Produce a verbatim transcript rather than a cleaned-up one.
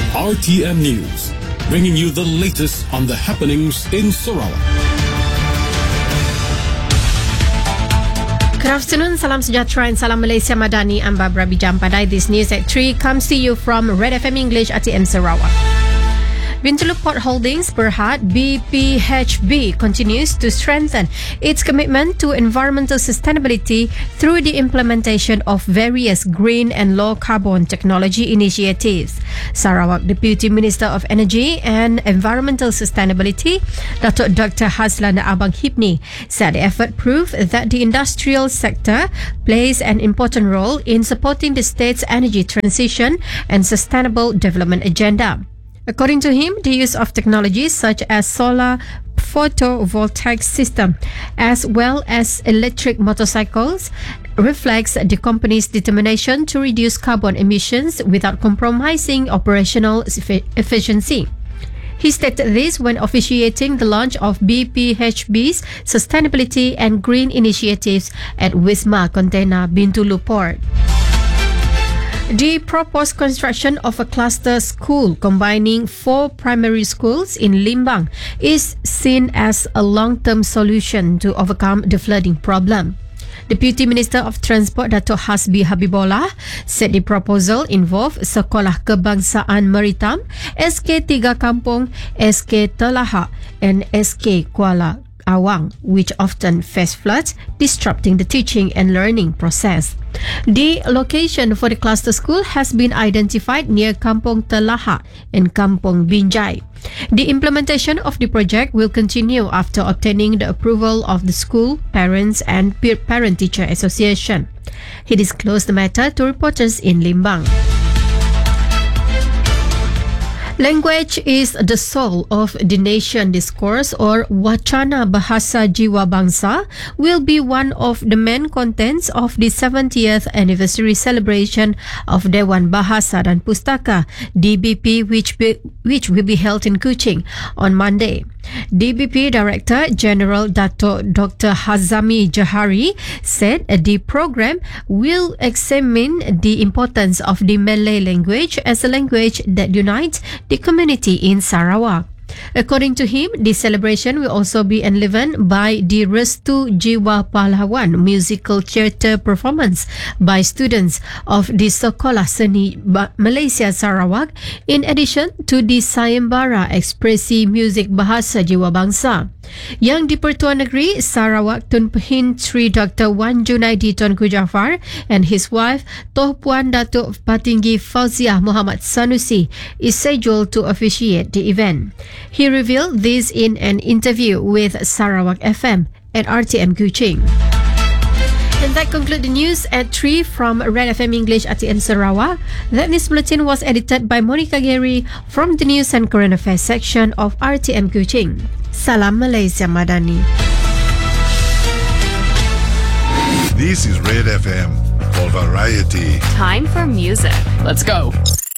R T M News, bringing you the latest on the happenings in Sarawak. Good afternoon, salam sejahtera and salam Malaysia Madani. I'm Barbara Bijampadai. This news at three comes to you from Red F M English R T M Sarawak. Bintulu Port Holdings Berhad B P H B continues to strengthen its commitment to environmental sustainability through the implementation of various green and low carbon technology initiatives. Sarawak Deputy Minister of Energy and Environmental Sustainability, Datuk Doctor Hazlan Abang Hipni, said the effort proved that the industrial sector plays an important role in supporting the state's energy transition and sustainable development agenda. According to him, the use of technologies such as solar photovoltaic system as well as electric motorcycles reflects the company's determination to reduce carbon emissions without compromising operational efficiency. He stated this when officiating the launch of B P H B's sustainability and green initiatives at Wisma Container Bintulu Port. The proposed construction of a cluster school combining four primary schools in Limbang is seen as a long-term solution to overcome the flooding problem. Deputy Minister of Transport Datuk Hasbi Habibullah said the proposal involved Sekolah Kebangsaan Meritam, S K Tiga Kampung, S K Telahak and S K Kuala Awang, which often face floods, disrupting the teaching and learning process. The location for the cluster school has been identified near Kampung Telahak and Kampung Binjai. The implementation of the project will continue after obtaining the approval of the school, parents and parent-teacher association. He disclosed the matter to reporters in Limbang. Language is the soul of the nation discourse or Wacana Bahasa Jiwa Bangsa will be one of the main contents of the seventieth anniversary celebration of Dewan Bahasa dan Pustaka D B P, which be, which will be held in Kuching on Monday. D B P Director General Dato' Doctor Hazami Jahari said the program will examine the importance of the Malay language as a language that unites the community in Sarawak. According to him, the celebration will also be enlivened by the Restu Jiwa Pahlawan musical theatre performance by students of the Sekolah Seni Malaysia Sarawak, in addition to the Sayembara Ekspresi Muzik Bahasa Jiwa Bangsa. Yang di-Pertuan Negeri Sarawak Tun Pehin Sri Doctor Wan Junaidi Tunku Jaafar and his wife Toh Puan Datuk Patinggi Fauziah Muhammad Sanusi is scheduled to officiate the event. He revealed this in an interview with Sarawak F M at R T M Kuching. And that concludes the news at three from Red F M English R T M Sarawak. That news bulletin was edited by Monica Gary from the News and Current Affairs section of R T M Kuching. Salam Malaysia Madani. This is Red F M for variety. Time for music. Let's go.